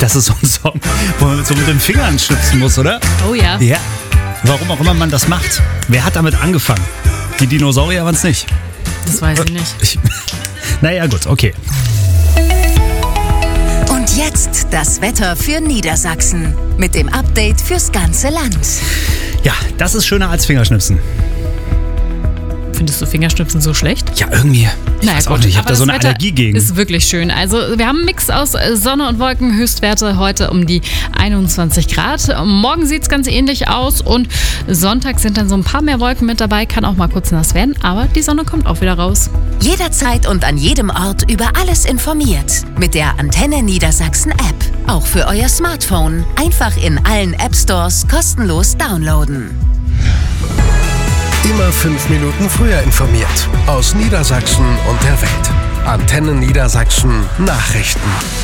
Das ist so ein Song, wo man so mit den Fingern schnipsen muss, oder? Oh ja. Ja. Warum auch immer man das macht. Wer hat damit angefangen? Die Dinosaurier waren es nicht. Das weiß ich nicht. Naja, gut, okay. Und jetzt das Wetter für Niedersachsen mit dem Update fürs ganze Land. Ja, das ist schöner als Fingerschnipsen. Findest du Fingerschnipsen so schlecht? Ja, irgendwie. Ich weiß auch nicht, ich habe da so eine das Wetter Allergie gegen. Ist wirklich schön. Also wir haben einen Mix aus Sonne und Wolken, Höchstwerte heute um die 21 Grad. Morgen sieht es ganz ähnlich aus und Sonntag sind dann so ein paar mehr Wolken mit dabei. Kann auch mal kurz nass werden, aber die Sonne kommt auch wieder raus. Jederzeit und an jedem Ort über alles informiert. Mit der Antenne Niedersachsen App. Auch für euer Smartphone. Einfach in allen App Stores kostenlos downloaden. Immer 5 Minuten früher informiert. Aus Niedersachsen und der Welt. Antenne Niedersachsen Nachrichten.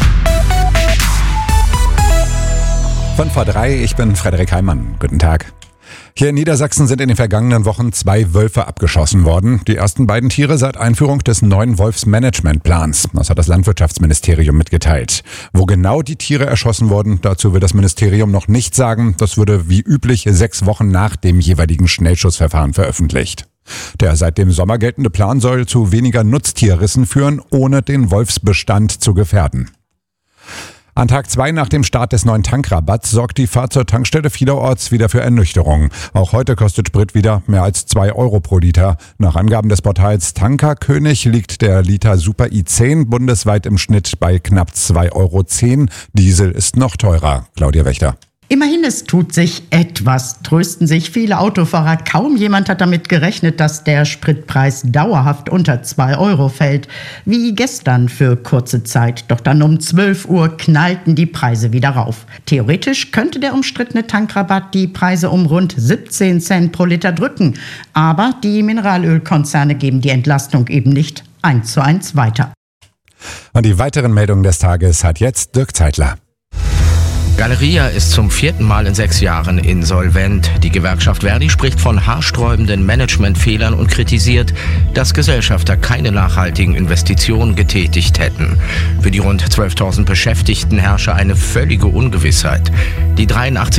Von vor3, ich bin Frederik Heimann. Guten Tag. Hier in Niedersachsen sind in den vergangenen Wochen 2 Wölfe abgeschossen worden. Die ersten beiden Tiere seit Einführung des neuen Wolfsmanagementplans. Das hat das Landwirtschaftsministerium mitgeteilt. Wo genau die Tiere erschossen wurden, dazu will das Ministerium noch nicht sagen. Das wurde wie üblich 6 Wochen nach dem jeweiligen Schnellschussverfahren veröffentlicht. Der seit dem Sommer geltende Plan soll zu weniger Nutztierrissen führen, ohne den Wolfsbestand zu gefährden. An Tag 2 nach dem Start des neuen Tankrabatts sorgt die Fahrt zur Tankstelle vielerorts wieder für Ernüchterung. Auch heute kostet Sprit wieder mehr als 2 Euro pro Liter. Nach Angaben des Portals Tankerkönig liegt der Liter Super i10 bundesweit im Schnitt bei knapp 2,10 Euro. Diesel ist noch teurer. Claudia Wächter. Immerhin, es tut sich etwas, trösten sich viele Autofahrer. Kaum jemand hat damit gerechnet, dass der Spritpreis dauerhaft unter 2 Euro fällt. Wie gestern für kurze Zeit. Doch dann um 12 Uhr knallten die Preise wieder rauf. Theoretisch könnte der umstrittene Tankrabatt die Preise um rund 17 Cent pro Liter drücken. Aber die Mineralölkonzerne geben die Entlastung eben nicht 1:1 weiter. Und die weiteren Meldungen des Tages hat jetzt Dirk Zeitler. Galeria ist zum 4. Mal in 6 Jahren insolvent. Die Gewerkschaft Verdi spricht von haarsträubenden Managementfehlern und kritisiert, dass Gesellschafter keine nachhaltigen Investitionen getätigt hätten. Für die rund 12.000 Beschäftigten herrsche eine völlige Ungewissheit. Die 83